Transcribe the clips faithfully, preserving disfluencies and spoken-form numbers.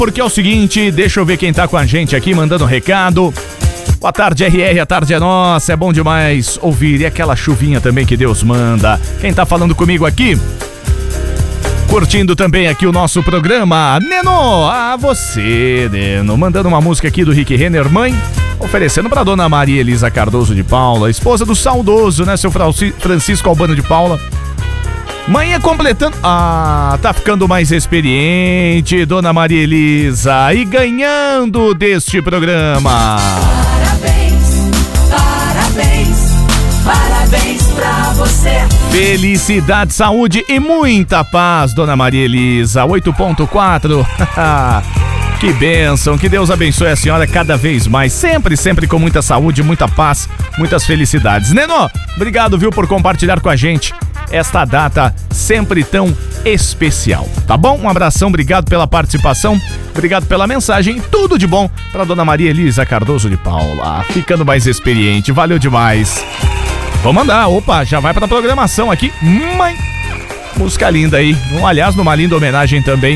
porque é o seguinte, deixa eu ver quem tá com a gente aqui, mandando recado. Boa tarde, R R, a tarde é nossa, é bom demais ouvir. E aquela chuvinha também que Deus manda. Quem tá falando comigo aqui? Curtindo também aqui o nosso programa, Neno, a você, Neno. Mandando uma música aqui do Rick Renner, mãe. Oferecendo pra dona Maria Elisa Cardoso de Paula, esposa do saudoso, né, seu Francisco Albano de Paula. Mãe é completando... Ah, tá ficando mais experiente, dona Maria Elisa, e ganhando deste programa. Parabéns, parabéns, parabéns pra você. Felicidade, saúde e muita paz, dona Maria Elisa. oito ponto quatro. Que bênção, que Deus abençoe a senhora cada vez mais, sempre, sempre com muita saúde, muita paz, muitas felicidades. Neno, obrigado, viu, por compartilhar com a gente esta data sempre tão especial, tá bom? Um abração, obrigado pela participação, obrigado pela mensagem, tudo de bom pra dona Maria Elisa Cardoso de Paula, ficando mais experiente, valeu demais. Vou mandar, opa, já vai pra programação aqui, mãe, música linda aí, um, aliás, numa linda homenagem também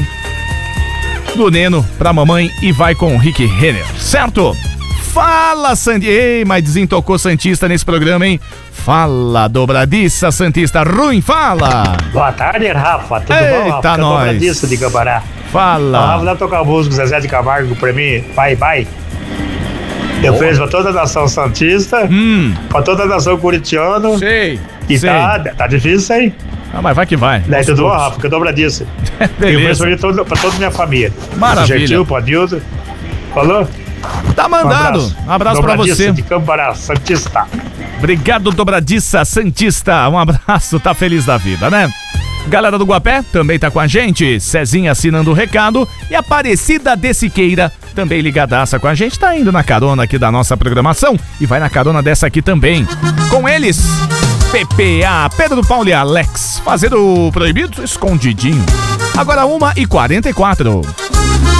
do Neno pra mamãe e vai com o Rick Renner, certo? Fala, Sandy, ei, mas desentocou Santista nesse programa, hein? Fala, dobradiça Santista, ruim, fala! Boa tarde, Rafa, tudo Eita, bom, Rafa? nós. Dobradiça de Cambará. Fala! O Rafa dá tocar música, Zezé de Camargo pra mim, bye, bye. Eu fiz pra toda a nação santista, Hum, pra toda a nação corintiana. sei, E sei. tá, tá difícil, hein? Ah, mas vai que vai. Daí aos tudo bom, poucos. Rafa, que é dobradiça. E Beleza. eu pra, pra toda a minha família. Maravilha. Gentil, pro Adilson. Falou? Tá Um mandado. abraço. Um abraço pra Dobradiça você. de Cambará, Santista. Obrigado, dobradiça Santista. Um abraço, tá feliz da vida, né? Galera do Guapé também tá com a gente. Cezinha assinando o recado. E Aparecida de Siqueira também ligadaça com a gente. Tá indo na carona aqui da nossa programação. E vai na carona dessa aqui também. Com eles, P P A, Pedro Paulo e Alex. Fazendo o proibido escondidinho. Agora uma e quarenta e quatro.